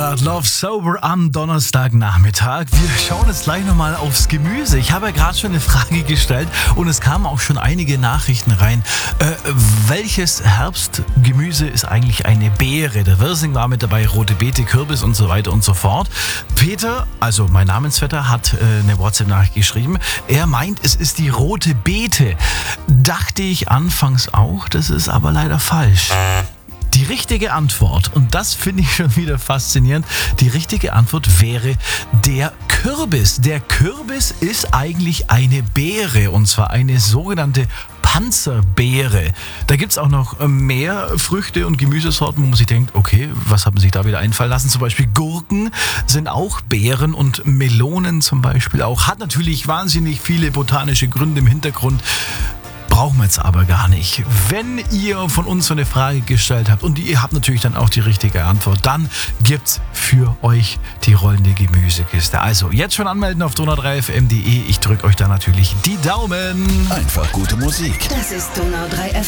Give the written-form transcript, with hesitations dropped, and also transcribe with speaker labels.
Speaker 1: Blood Love Sober am Donnerstagnachmittag. Wir schauen jetzt gleich nochmal aufs Gemüse. Ich habe ja gerade schon eine Frage gestellt und es kamen auch schon einige Nachrichten rein. Welches Herbstgemüse ist eigentlich eine Beere? Der Wirsing war mit dabei, rote Beete, Kürbis und so weiter und so fort. Peter, also mein Namensvetter, hat eine WhatsApp-Nachricht geschrieben. Er meint, es ist die rote Beete. Dachte ich anfangs auch, das ist aber leider falsch. Die richtige Antwort, und das finde ich schon wieder faszinierend, die richtige Antwort wäre der Kürbis. Der Kürbis ist eigentlich eine Beere, und zwar eine sogenannte Panzerbeere. Da gibt es auch noch mehr Früchte und Gemüsesorten, wo man sich denkt, okay, was haben sich da wieder einfallen lassen? Zum Beispiel Gurken sind auch Beeren und Melonen zum Beispiel auch. Hat natürlich wahnsinnig viele botanische Gründe im Hintergrund. Brauchen wir jetzt aber gar nicht. Wenn ihr von uns so eine Frage gestellt habt und ihr habt natürlich dann auch die richtige Antwort, dann gibt's für euch die rollende Gemüsekiste. Also jetzt schon anmelden auf donau3fm.de. Ich drücke euch da natürlich die Daumen.
Speaker 2: Einfach gute Musik.
Speaker 3: Das ist Donau 3 FM.